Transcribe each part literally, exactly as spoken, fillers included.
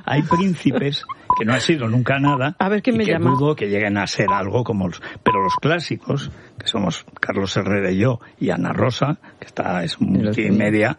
hay príncipes que no han sido nunca nada. A ver quién y me que llama. dudo que lleguen a ser algo como los... Pero los clásicos, que somos Carlos Herrera y yo, y Ana Rosa, que está es multimedia,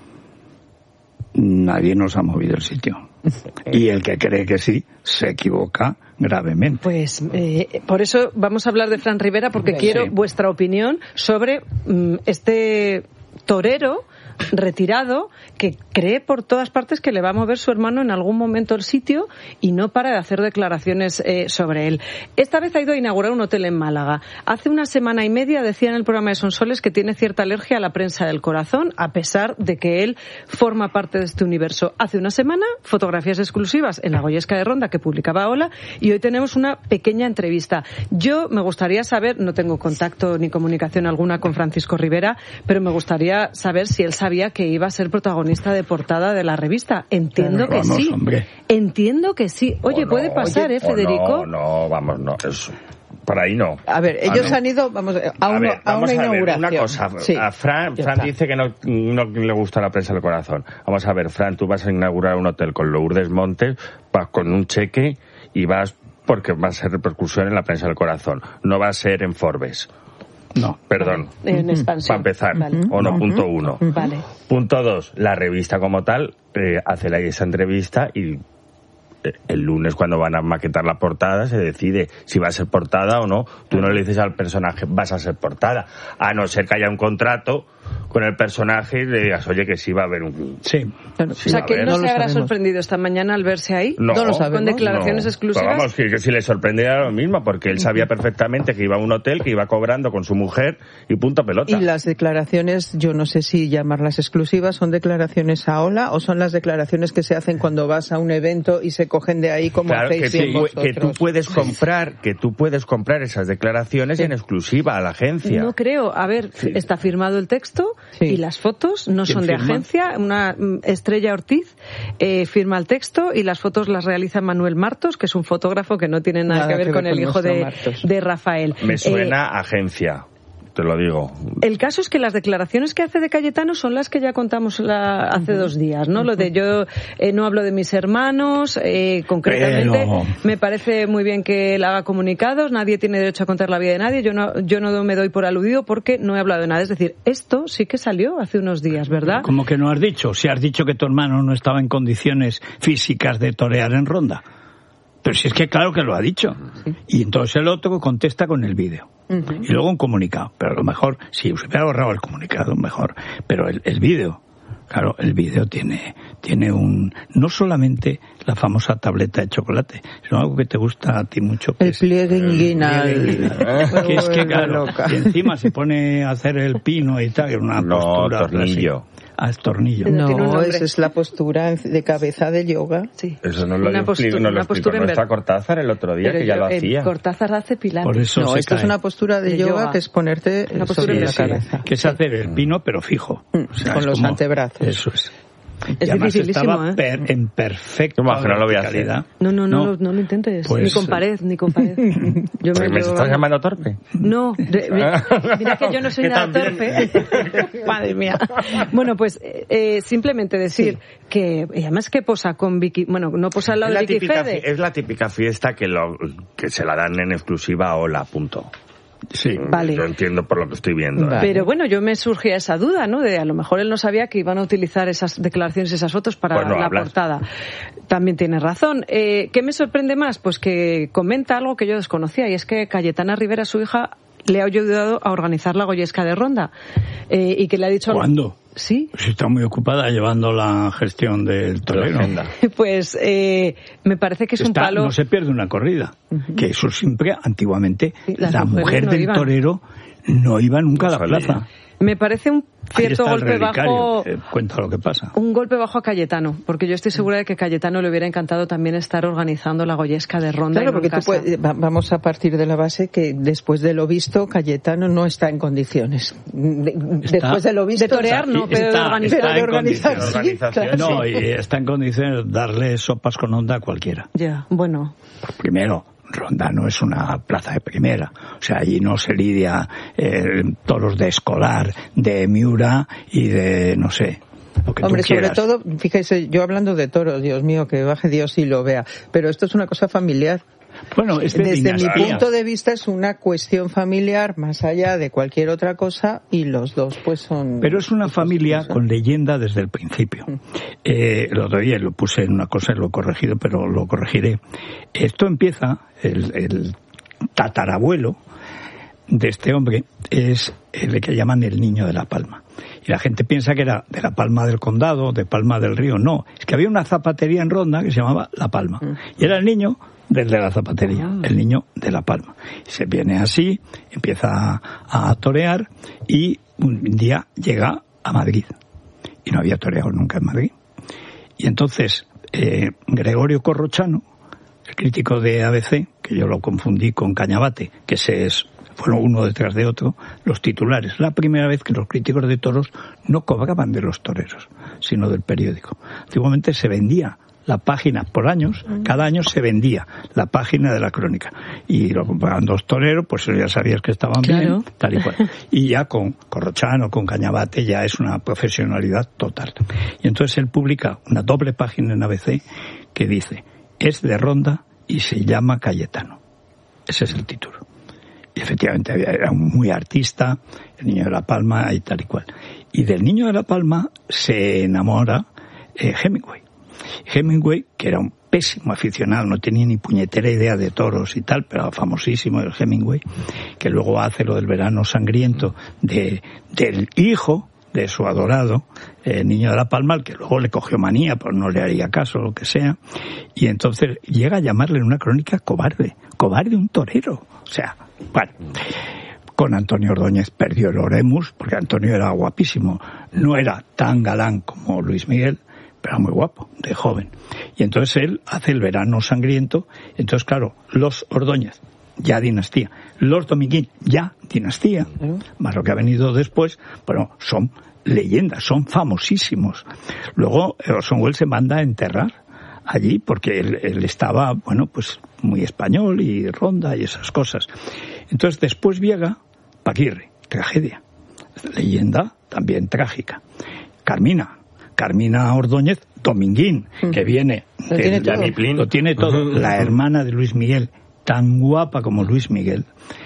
nadie nos ha movido el sitio. Y el que cree que sí, se equivoca gravemente. Pues eh, por eso vamos a hablar de Fran Rivera, porque sí. quiero vuestra opinión sobre mm, este torero retirado que cree por todas partes que le va a mover su hermano en algún momento el sitio y no para de hacer declaraciones eh, sobre él. Esta vez ha ido a inaugurar un hotel en Málaga. Hace una semana y media decía en el programa de Sonsoles que tiene cierta alergia a la prensa del corazón, a pesar de que él forma parte de este universo. Hace una semana, fotografías exclusivas en la Goyesca de Ronda que publicaba Hola, y hoy tenemos una pequeña entrevista. Yo me gustaría saber, no tengo contacto ni comunicación alguna con Francisco Rivera, pero me gustaría saber si él sabe sabía que iba a ser protagonista de portada de la revista. Entiendo Pero que vamos, sí. Hombre. Entiendo que sí. Oye, no, puede pasar, oye, ¿eh, Federico? No, no, vamos, no. Es, por ahí no. A ver, ellos ah, no. han ido vamos, a, a, uno, ver, a vamos una a ver, inauguración. una cosa. Sí, a Fran, Fran dice que no, no le gusta la prensa del corazón. Vamos a ver, Fran, tú vas a inaugurar un hotel con Lourdes Montes, vas con un cheque y vas porque va a ser repercusión en la prensa del corazón. No va a ser en Forbes. No, perdón. En expansión. Para empezar, vale. O no, punto uno. Vale. Punto dos, la revista como tal eh, hace la, esa entrevista y eh, el lunes cuando van a maquetar la portada se decide si va a ser portada o no. Tú no le dices al personaje vas a ser portada, a no ser que haya un contrato con el personaje y le digas, oye, que sí va a haber un... Sí. Claro. Sí o sea, que no, no se habrá sabemos. sorprendido esta mañana al verse ahí. No, no lo sabemos. Con declaraciones no. exclusivas. Pero vamos, que, que si le sorprendiera lo mismo, porque él sabía perfectamente que iba a un hotel, que iba cobrando con su mujer y punto pelota. Y las declaraciones, yo no sé si llamarlas exclusivas, ¿son declaraciones a Hola o son las declaraciones que se hacen cuando vas a un evento y se cogen de ahí como claro, hacéis que, bien tú, vosotros? que tú puedes comprar, que tú puedes comprar esas declaraciones sí. en exclusiva a la agencia. No creo. A ver, sí. está firmado el texto sí. y las fotos no son de firma? agencia. Una Estrella Ortiz eh, firma el texto y las fotos las realiza Manuel Martos, que es un fotógrafo que no tiene nada, nada que, ver que ver con, con el hijo de, de Rafael. Me suena eh, agencia. Te lo digo. El caso es que las declaraciones que hace de Cayetano son las que ya contamos la, hace uh-huh. dos días, ¿no? Uh-huh. Lo de yo eh, no hablo de mis hermanos, eh, concretamente Pero... me parece muy bien que él haga comunicados, nadie tiene derecho a contar la vida de nadie, yo no, yo no me doy por aludido porque no he hablado de nada. Es decir, esto sí que salió hace unos días, ¿verdad? ¿Cómo que no has dicho? Si has dicho que tu hermano no estaba en condiciones físicas de torear en Ronda. Pero si es que claro que lo ha dicho. Sí. Y entonces el otro contesta con el vídeo. Uh-huh. Y luego un comunicado. Pero a lo mejor, si se hubiera ahorrado el comunicado, mejor. Pero el, el vídeo, claro, el vídeo tiene, tiene un... No solamente la famosa tableta de chocolate, sino algo que te gusta a ti mucho. Que el es, pliegue inguinal. Que es que, claro, y encima se pone a hacer el pino y tal, una no, postura... tornillo. Así. Ah, es tornillo. No, esa es la postura de cabeza de yoga. Sí. Eso no lo una postura, no lo explicó nuestra ver... Cortázar el otro día, Pero que ya yo, lo hacía. Cortázar hace pilates. Por eso no, esto cae. es una postura de, de yoga, yoga que es ponerte una postura sobre en la sí, cabeza. Que es hacer el pino, pero fijo. Mm, o sea, con los como... antebrazos. Eso es. Es y además dificilísimo, estaba ¿eh? per, en perfecto no, no lo voy a hacer. No, no, no, no, no lo intentes. Pues, ni con pared, ni con pared. Yo me, ¿Me estás llamando torpe? No, de, mira, mira que yo no soy nada torpe. Madre mía. Bueno, pues eh, simplemente decir sí. que, y además que posa con Vicky, bueno, no posa al lado de Vicky típica, Fede. Es la típica fiesta que, lo, que se la dan en exclusiva a Hola, punto. Sí, vale. Yo entiendo por lo que estoy viendo. Vale. Pero bueno, yo me surgía esa duda, ¿no? De a lo mejor él no sabía que iban a utilizar esas declaraciones, esas fotos para pues no la hablas. portada. También tiene razón. Eh, ¿Qué me sorprende más? Pues que comenta algo que yo desconocía, y es que Cayetana Rivera, su hija, le ha ayudado a organizar la Goyesca de Ronda. Eh, y que le ha dicho... ¿Cuándo? Sí. Pues está muy ocupada llevando la gestión del torero. Pues eh, me parece que es está, un palo... No se pierde una corrida. Uh-huh. Que eso siempre, antiguamente, sí, la mujer no del iban. torero no iba nunca no a la salía. plaza. Me parece un cierto golpe bajo... Eh, cuenta lo que pasa. Un golpe bajo a Cayetano, porque yo estoy segura de que a Cayetano le hubiera encantado también estar organizando la Goyesca de Ronda. Claro, porque tú puedes, vamos a partir de la base que después de lo visto, Cayetano no está en condiciones. De, está, después de lo visto... De torear no, pero está, de organizar. Está de organizar, sí, claro. No, y está en condiciones de darle sopas con onda a cualquiera. Ya, bueno. Primero, Ronda no es una plaza de primera, o sea, allí no se lidia eh, toros de Escolar, de Miura y de, no sé, lo que Hombre, tú quieras. sobre todo, fíjese, yo hablando de toros, Dios mío, que baje Dios y lo vea, pero esto es una cosa familiar. Bueno, es de Desde dinastía. mi punto de vista es una cuestión familiar más allá de cualquier otra cosa y los dos pues son... Pero es una familia con leyenda desde el principio. Eh, el otro día lo puse en una cosa y lo he corregido, pero lo corregiré. Esto empieza, el, el tatarabuelo de este hombre es el que llaman el Niño de la Palma. Y la gente piensa que era de la Palma del Condado, de Palma del Río. No, es que había una zapatería en Ronda que se llamaba La Palma. Y era el niño del de la zapatería, el Niño de la Palma. Y se viene así, empieza a, a torear y un día llega a Madrid. Y no había toreado nunca en Madrid. Y entonces eh, Gregorio Corrochano, el crítico de A B C, que yo lo confundí con Cañabate, que ese es... fueron uno detrás de otro, los titulares. La primera vez que los críticos de toros no cobraban de los toreros, sino del periódico. Antiguamente se vendía la página por años, cada año se vendía la página de la crónica. Y lo compraban dos toreros, pues ya sabías que estaban claro. bien, tal y cual. Y ya con Corrochano, con Cañabate, ya es una profesionalidad total. Y entonces él publica una doble página en A B C que dice, es de Ronda y se llama Cayetano. Ese es el título. Y efectivamente era muy artista, el Niño de la Palma y tal y cual. Y del Niño de la Palma se enamora eh, Hemingway. Hemingway, que era un pésimo aficionado, no tenía ni puñetera idea de toros y tal, pero famosísimo el Hemingway, que luego hace lo del Verano Sangriento de, del hijo de su adorado, el Niño de la Palma, al que luego le cogió manía, pues no le haría caso, lo que sea, y entonces llega a llamarle en una crónica cobarde, cobarde un torero, o sea, bueno, con Antonio Ordóñez perdió el Oremus, porque Antonio era guapísimo, no era tan galán como Luis Miguel, pero muy guapo, de joven. Y entonces él hace el Verano Sangriento, entonces claro, los Ordóñez, ya dinastía, los Dominguín, ya dinastía, más lo que ha venido después, bueno, son leyendas, son famosísimos. Luego Orson Welles se manda a enterrar allí porque él, él estaba, bueno, pues muy español y Ronda y esas cosas. Entonces después llega Paquirre, tragedia, leyenda también trágica. Carmina, Carmina Ordóñez, Dominguín, mm. que viene lo tiene todo, lo tiene todo. La hermana de Luis Miguel, tan guapa como Luis Miguel.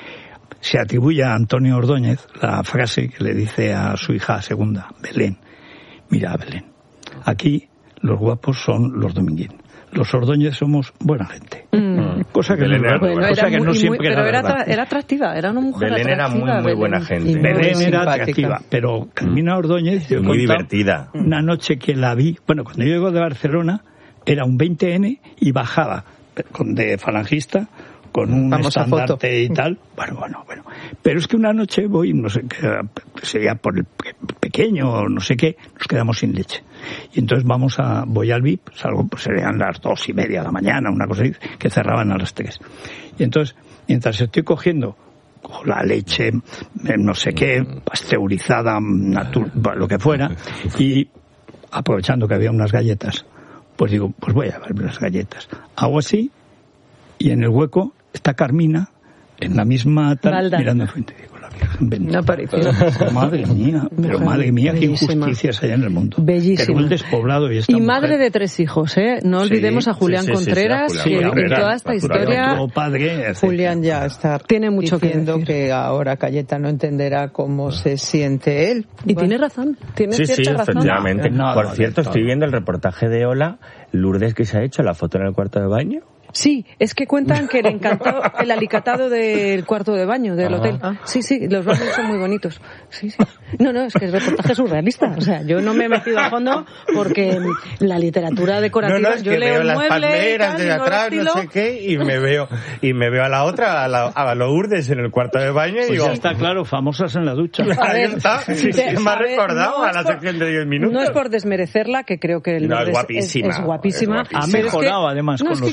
Se atribuye a Antonio Ordóñez la frase que le dice a su hija segunda, Belén. Mira, Belén, aquí los guapos son los Dominguín. Los Ordóñez somos buena gente. Mm. Cosa que, Belén no, bueno, cosa que muy, no siempre muy, pero era, era, era atractiva, era una mujer Belén atractiva. era muy, muy buena Belén. gente. Belén era atractiva, pero Carmina Ordóñez... Yo muy divertida. Una noche que la vi... Bueno, cuando yo llego de Barcelona, era un veinte ene y bajaba de falangista con un Vamos estandarte y tal. Bueno, bueno, bueno. Pero es que una noche voy, no sé qué, sería por el pequeño o no sé qué, nos quedamos sin leche. Y entonces vamos a, voy al V I P, salgo, pues serían las dos y media de la mañana, una cosa así, que cerraban a las tres. Y entonces, mientras estoy cogiendo la leche, no sé qué, pasteurizada, natu- lo que fuera, y aprovechando que había unas galletas, pues digo, pues voy a ver las galletas. Hago así, y en el hueco está Carmina, en la misma tal, mirando enfrente. Digo, la Virgen bendita. No madre mía, pero mujer, madre mía, qué bellísima. Injusticias hay en el mundo. Bellísima. Pero un despoblado y esta Y madre mujer... de tres hijos, ¿eh? No Sí, olvidemos a Julián sí, sí, sí, Contreras, sí, que Julián en Contreras, toda esta Julián historia... Como padre, etcétera. Julián ya está tiene mucho diciendo que, que ahora Cayetano entenderá cómo se siente él. Y bueno. tiene razón, tiene Sí, cierta sí, razón. efectivamente. No, Por no, cierto, no, estoy no. viendo el reportaje de Ola, Lourdes que se ha hecho, la foto en el cuarto de baño. Sí, es que cuentan que le encantó el alicatado del cuarto de baño del hotel. Sí, sí, los baños son muy bonitos. Sí, sí. No, no, es que el reportaje es surrealista. O sea, yo no me he metido a fondo porque la literatura decorativa, No, no, es yo que leo veo el las mueble palmeras y tal, de y no atrás, lo no sé qué, y me veo y me veo a la otra, a la, a Lourdes en el cuarto de baño y Pues digo... ya está claro, famosas en la ducha. A Ahí ver, está, sí, te- sí, me ha a ver, recordado no a es la por- sección de diez minutos. No es por desmerecerla, que creo que el No, es Lourdes guapísima, es, es guapísima. es guapísima. Ha pero es mejorado que- además no, con es los que yo- años. Con los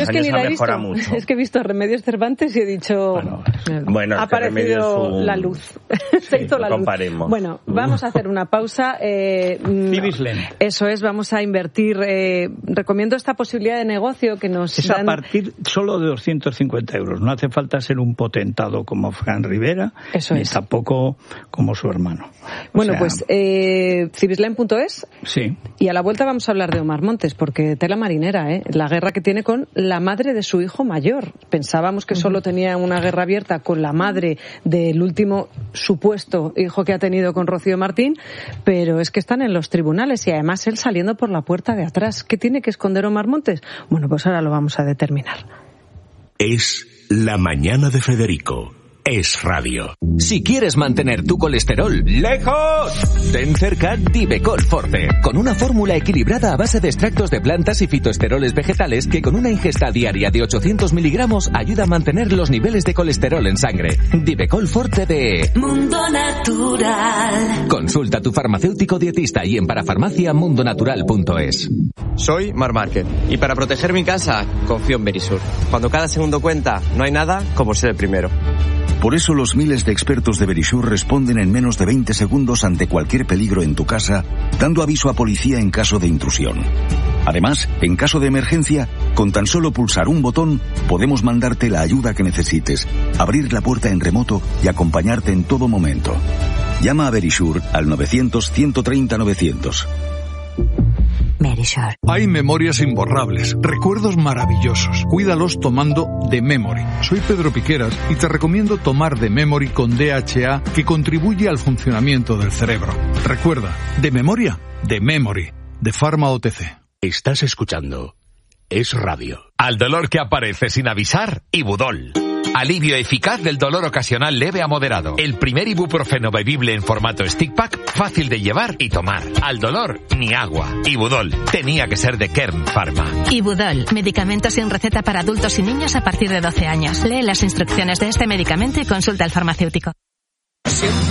los años ha mejorado mucho. Es que he visto Remedios Cervantes y he dicho, bueno, bueno, ha aparecido un... la luz. Sí, Se hizo la luz. comparemos. Bueno, vamos a hacer una pausa. Eh, Cibislen. Eso es, vamos a invertir. Eh, recomiendo esta posibilidad de negocio que nos es dan... a partir solo de doscientos cincuenta euros. No hace falta ser un potentado como Fran Rivera, Eso ni es. tampoco como su hermano. Bueno, o sea, pues eh, cibislen punto es. Sí. Y a la vuelta vamos a hablar de Omar Montes, porque tela marinera, ¿eh? La guerra que tiene con la madre de su hijo mayor. Pensábamos que solo tenía una guerra abierta con la madre del último supuesto hijo que ha tenido con Rocío Martín, pero es que están en los tribunales y además él saliendo por la puerta de atrás. ¿Qué tiene que esconder Omar Montes? Bueno, pues ahora lo vamos a determinar. Es La Mañana de Federico. Es radio. Si quieres mantener tu colesterol lejos, ten cerca Divecol Forte, con una fórmula equilibrada a base de extractos de plantas y fitoesteroles vegetales que con una ingesta diaria de ochocientos miligramos ayuda a mantener los niveles de colesterol en sangre. Divecol Forte de Mundo Natural. Consulta a tu farmacéutico dietista y en parafarmacia mundonatural punto es. Soy Mar Márquez y para proteger mi casa confío en Verisur. Cuando cada segundo cuenta, no hay nada como ser el primero. Por eso los miles de expertos de Verisur responden en menos de veinte segundos ante cualquier peligro en tu casa, dando aviso a policía en caso de intrusión. Además, en caso de emergencia, con tan solo pulsar un botón, podemos mandarte la ayuda que necesites, abrir la puerta en remoto y acompañarte en todo momento. Llama a Verisur al novecientos, ciento treinta, novecientos. Verisur. Hay memorias imborrables, recuerdos maravillosos. Cuídalos tomando The Memory. Soy Pedro Piqueras y te recomiendo tomar The Memory con D H A, que contribuye al funcionamiento del cerebro. Recuerda, de memoria, The Memory, de Pharma O T C. Estás escuchando Es radio. Al dolor que aparece sin avisar, Ibudol. Alivio eficaz del dolor ocasional leve a moderado. El primer ibuprofeno bebible en formato stick pack, fácil de llevar y tomar. Al dolor, ni agua. Ibudol. Tenía que ser de Kern Pharma. Ibudol. Medicamento sin receta para adultos y niños a partir de doce años. Lee las instrucciones de este medicamento y consulta al farmacéutico.